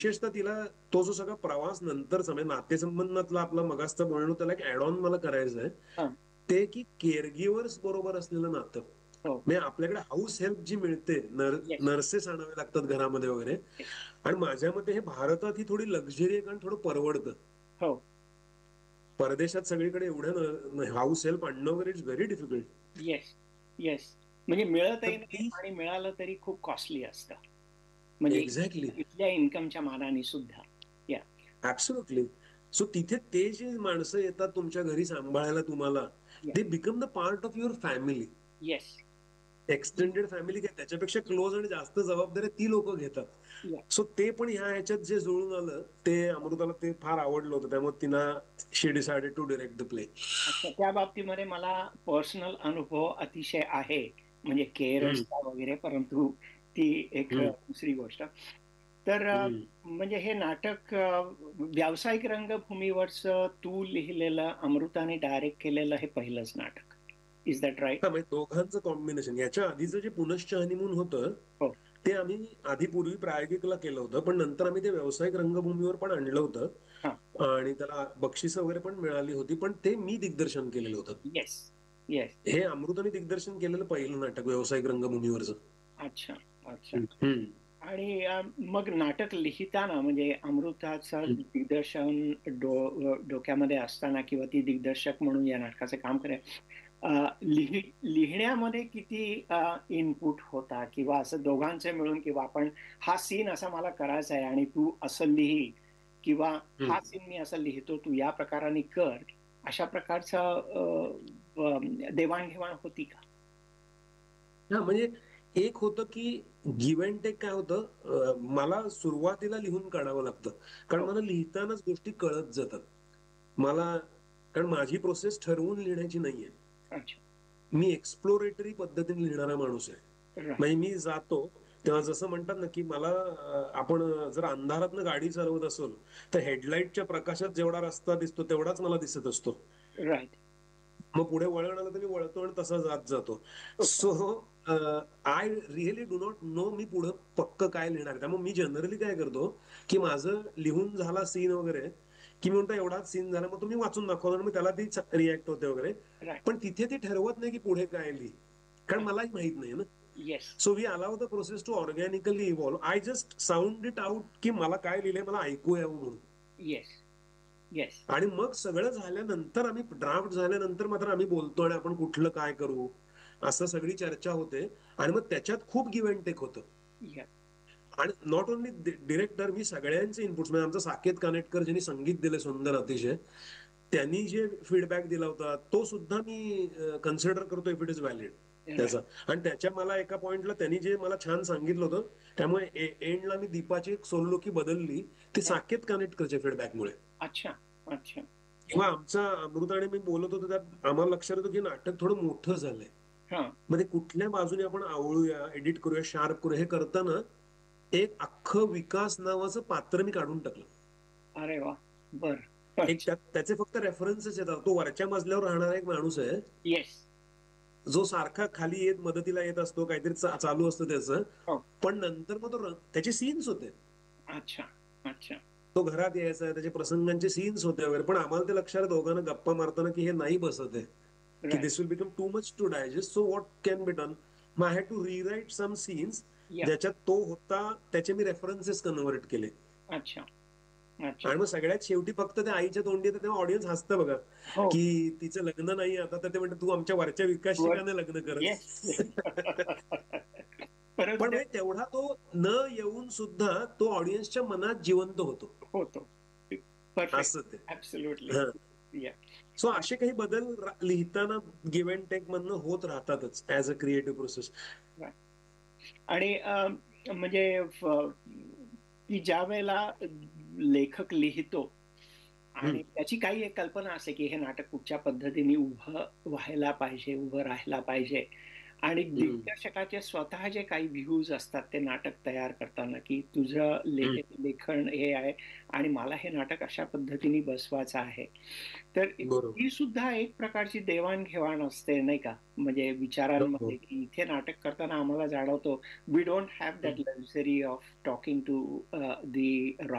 विशेषतः तिला तो जो सगळा प्रवास नंतरचा म्हणजे नातेसंबंधातला आपला मगासचं बोलणं त्याला एक ऍड ऑन मला करायचं आहे. हा. ते की केअरगिव्हर्स बरोबर असलेलं नातं. हो. म्हणजे आपल्याकडे हाऊस हेल्प जी मिळते, येस. नर्सेस आणावे लागतात घरामध्ये वगैरे. येस. आणि माझ्या मते हे भारतात ही थोडी लक्झरी आहे, कारण थोडं परवडतं. हो. परदेशात सगळीकडे एवढं हाऊस हेल्प आणणं वगैरे it's very difficult. Yes. Yes. म्हणजे तर मिळतही नाही ती आणि मिळालं तरी खूप कॉस्टली असतं. म्हणजे एक्झॅक्टली, इथल्या इन्कमच्या मानाने सुद्धा. या. ऍब्सोल्युटली. सो तिथे ते जे माणसं येतात तुमच्या घरी सांभाळायला तुम्हाला, या. They become the part of your family. Yes. Extended family काय त्याच्यापेक्षा क्लोज आणि जास्त जबाबदारी ती लोक घेतात. या. सो ते पण ह्या ह्याच्यात जे जुळून आलं ते अमृताला ते फार आवडलं होतं, त्यामुळे तिनं शी decided to direct the play. अच्छा, त्या बाबतीमध्ये मला पर्सनल अनुभव अतिशय आहे, म्हणजे केअर्सचा वगैरे, परंतु ती एक दुसरी गोष्ट. तर म्हणजे हे नाटक व्यावसायिक रंगभूमीवरचं तू लिहिलेलं, अमृताने डायरेक्ट केलेलं हे पहिलंच नाटक. Is that right? हा, म्हणजे दोघांचं कॉम्बिनेशन. याच्या आधीचं जे पुनश्च हनीमून होतं हो. ते आम्ही आधी पूर्वी प्रायोगिकला केलं होतं, पण नंतर आम्ही ते व्यावसायिक रंगभूमीवर पण आणलं होतं. हा. आणि त्याला बक्षीस वगैरे पण मिळाली होती, पण ते मी दिग्दर्शन केलेलं होतं. येस. येस. हे अमृताने दिग्दर्शन केलेलं पहिलं नाटक व्यावसायिक रंगभूमीवरचं. अच्छा. अच्छा. हम्म. आणि मग नाटक लिहिताना म्हणजे अमृताचं दिग्दर्शन डोक्यामध्ये असताना किंवा ती दिग्दर्शक म्हणून या नाटकाचं काम करे, लिहिण्यामध्ये किती इनपुट होता, किंवा असं दोघांचे मिळून, किंवा आपण हा सीन असा मला करायचा आहे आणि तू असं लिही, किंवा हा सीन मी असं लिहितो तू या प्रकाराने कर, अशा प्रकारचं देवाणघेवाण होती का? हा, म्हणजे एक होतं की गिव्ह अँड टेक. काय होतं, मला सुरुवातीला लिहून काढावं लागतं, कारण हो. मला लिहितानाच गोष्टी कळत जातात मला. कारण माझी प्रोसेस ठरवून लिहिण्याची नाहीये. अच्छा. मी एक्सप्लोरेटरी पद्धतीने लिहिणारा माणूस आहे. राईट. म्हणजे मी जातो तेव्हा जसं म्हणतात ना की मला आपण जर अंधारातनं गाडी चालवत असेल तर हेडलाईटच्या प्रकाशात जेवढा रस्ता दिसतो तेवढाच मला दिसत असतो. राईट. मग पुढे वळण आलं तर मी वळतो आणि तसा जात जातो. So I really do not know मी पुढं पक्क काय लिहिणार. त्यामुळे मी जनरली काय करतो की माझं लिहून झाला सीन वगैरे की मी म्हणतो एवढाच सीन झाला, मग तुम्ही वाचून दाखवतो आणि मग त्याला ती रिॲक्ट होते वगैरे. राईट. पण तिथे ती ठरवत नाही की पुढे काय लिही, कारण मलाही माहित नाही ना. Yes. So we allow the process to organically evolve. I just sound it out की मला काय लिहिलंय मला ऐकू यावं म्हणून. येस. येस. आणि मग सगळं झाल्यानंतर आम्ही ड्राफ्ट झाल्यानंतर मात्र आम्ही बोलतो आणि आपण कुठलं काय करू असं सगळी चर्चा होते. आणि मग त्याच्यात खूप गिव्ह अँड टेक होतं. या. आणि नॉट ओन्ली डिरेक्टर, मी सगळ्यांचे इनपुट्स म्हणजे आमचा साकेत कानेटकर ज्यांनी संगीत दिले सुंदर अतिशय, त्यांनी जे फीडबॅक दिला होता तो सुद्धा मी कन्सिडर करतो if it is valid right. त्याचा. आणि त्याच्या मला एका पॉइंटला त्यांनी जे मला छान सांगितलं होतं, त्यामुळे एंडला मी दीपाची एक सोलोकी बदलली ती साकेत कानेटकरच्या फीडबॅकमुळे. अच्छा. अच्छा. किंवा आमचा अमृत आणि मी बोलत होतो त्यात आम्हाला लक्षात येतो की नाटक थोडं मोठं झालंय. हा. म्हणजे कुठल्या बाजूने आपण आवळूया, एडिट करूया, शार्प करूया, हे करताना एक अख्खं विकास नावाचं पात्र मी काढून टाकलं. अरे वा. बर. एक त्याचे फक्त रेफरन्सेस येतात. तो वरच्या मजल्यावर राहणारा एक माणूस आहे येस. जो सारखा खाली येत मदतीला येत असतो, काहीतरी चालू असतं त्याचं. हो. पण नंतर मग तो त्याचे सीन्स होते. अच्छा. अच्छा. तो घरात यायचा, त्याच्या प्रसंगांचे सीन्स होते वगैरे. पण आम्हाला ते लक्षात दोघांना गप्पा मारताना की हे नाही बसत आहे, की right. This will become too much to digest. So what can be done, मग I had to rewrite some scenes या. ज्याच्यात तो होता त्याचे मी रेफरन्सेस कन्व्हर्ट केले. अच्छा. अच्छा. आणि मग सगळ्यात शेवटी फक्त त्या आईच्या तोंडी येतं तेव्हा ऑडियन्स हसतं बघा, हो. की तिचं लग्न नाही आता, तर ते म्हणतात तू आमच्या वरच्या विकासशिकाने लग्न येस. करत. परंतु पण ते म्हणजे तेवढा तो न येऊन सुद्धा तो ऑडियन्सच्या मनात जिवंत होतो. होतो. परफेक्ट. असं ते. ऍब्सोल्युटली. या. सो असे काही बदल लिहिताना गिव्ह अँड टेक मधनं होत राहतातच ऍज अ क्रिएटिव्ह प्रोसेस. आणि म्हणजे की ज्या वेळेला लेखक लिहितो आणि त्याची काही एक कल्पना असते की हे नाटक कुठच्या पद्धतीने उभं व्हायला पाहिजे, उभं राहायला पाहिजे, आणि दिग्दर्शकाचे स्वतः जे काही व्ह्यूज असतात ते नाटक तयार करताना, की तुझं लेखन हे आहे आणि मला हे नाटक अशा पद्धतीने बसवायचं आहे. तर बरोबर. ही सुद्धा एक प्रकारची देवाण-घेवाण असते नाही का? म्हणजे हो, हो. विचारांमध्ये, की इथे नाटक करताना आम्हाला जाणवतो वी डोंट हॅव हं. That luxury of talking to the